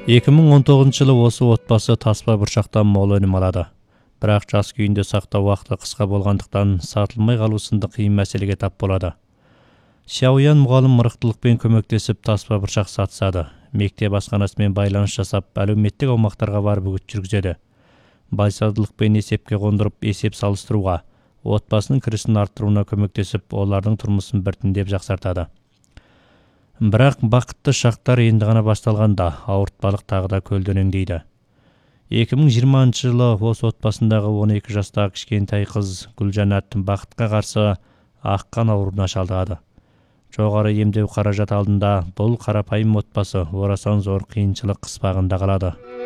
2019 жылы осы отбасы таспа бұршақтан мол өнім алады. Бірақ жас күйінде сақтау уақыты қысқа болғандықтан сатылмай қалу сынды қиын мәселеге тап болады. Шауян мұғалім мұрықтылықпен көмектесіп таспа бұршақ сатысады. Мектеп асханасымен байланыс жасап, әлеуметтік аумақтарға барып үгіт жүргізеді. Байсалдылықпен есепке қондырып, есеп салыстыруға, отбасының кірісін арттыруына көмектесіп, олардың тұрмысын біртіндеп жақсартады. Бірақ бақытты шақтар енді ғана басталғанда, ауыртпалық тағы да көлденеңдейді. 2020 жылы осы отбасындағы 12 жастағы кішкентай қыз Гүлжанат бақытқа қарсы аққан ауруына шалдығады. Жоғары емдеу қаражат алдында бұл қарапайым отбасы орасан зор қиыншылық қыспағында қалады.